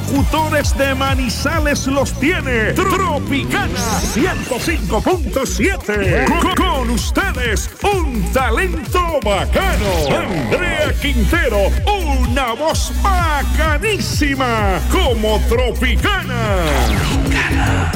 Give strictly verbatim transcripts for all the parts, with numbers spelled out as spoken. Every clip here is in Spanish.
locutores de Manizales los tiene Tropicana ciento cinco punto siete. Con, con ustedes, un talento bacano. Andrea Quintero, una voz bacanísima como Tropicana. Tropicana.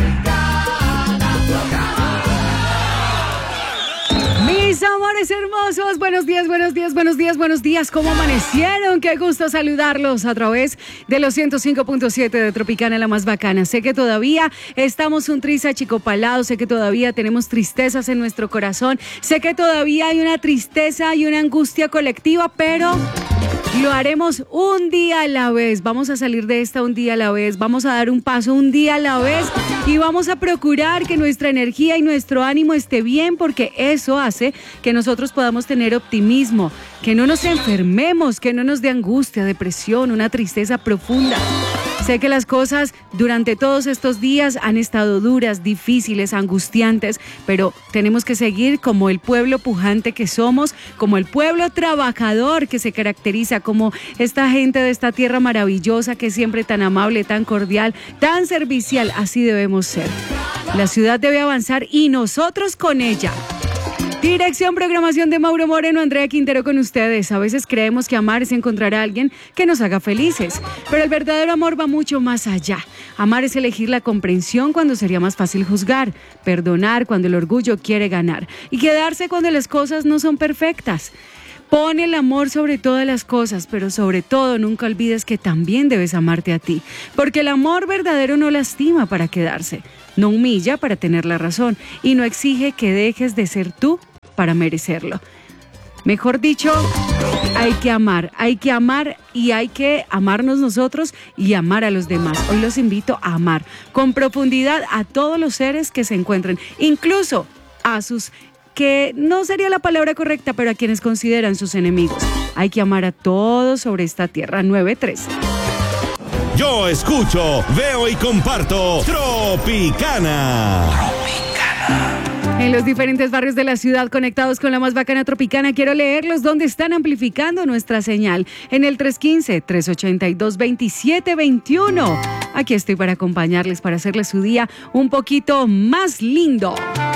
Mis amores hermosos, buenos días, buenos días, buenos días, buenos días. ¿Cómo amanecieron? Qué gusto saludarlos a través de los ciento cinco punto siete de Tropicana, la más bacana. Sé que todavía estamos un tris achicopalado, sé que todavía tenemos tristezas en nuestro corazón, sé que todavía hay una tristeza y una angustia colectiva, pero lo haremos un día a la vez. Vamos a salir de esta un día a la vez, vamos a dar un paso un día a la vez y vamos a procurar que nuestra energía y nuestro ánimo esté bien, porque eso hace que nosotros podamos tener optimismo, que no nos enfermemos, que no nos dé angustia, depresión, una tristeza profunda. Sé que las cosas durante todos estos días han estado duras, difíciles, angustiantes, pero tenemos que seguir como el pueblo pujante que somos, como el pueblo trabajador que se caracteriza, como esta gente de esta tierra maravillosa que es siempre tan amable, tan cordial, tan servicial. Así debemos ser. La ciudad debe avanzar y nosotros con ella. Dirección, programación de Mauro Moreno, Andrea Quintero con ustedes. A veces creemos que amar es encontrar a alguien que nos haga felices, pero el verdadero amor va mucho más allá. Amar es elegir la comprensión cuando sería más fácil juzgar, perdonar cuando el orgullo quiere ganar y quedarse cuando las cosas no son perfectas. Pon el amor sobre todas las cosas, pero sobre todo nunca olvides que también debes amarte a ti, porque el amor verdadero no lastima para quedarse, no humilla para tener la razón y no exige que dejes de ser tú para merecerlo. Mejor dicho, hay que amar, hay que amar y hay que amarnos nosotros y amar a los demás. Hoy los invito a amar con profundidad a todos los seres que se encuentren, incluso a sus, que no sería la palabra correcta, pero a quienes consideran sus enemigos. Hay que amar a todos sobre esta tierra. nueve tres. Yo escucho, veo y comparto Tropicana. Tropicana. En los diferentes barrios de la ciudad conectados con la más bacana Tropicana, quiero leerlos donde están amplificando nuestra señal. En el tres uno cinco, tres ocho dos, dos siete dos uno. Aquí estoy para acompañarles, para hacerles su día un poquito más lindo.